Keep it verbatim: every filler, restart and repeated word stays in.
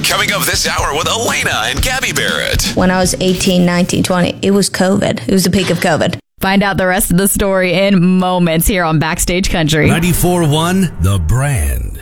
Coming up this hour with Elena and Gabby Barrett. When I was eighteen, nineteen, twenty, it was COVID. It was the peak of COVID. Find out the rest of the story in moments here on Backstage Country. ninety-four point one The Brand.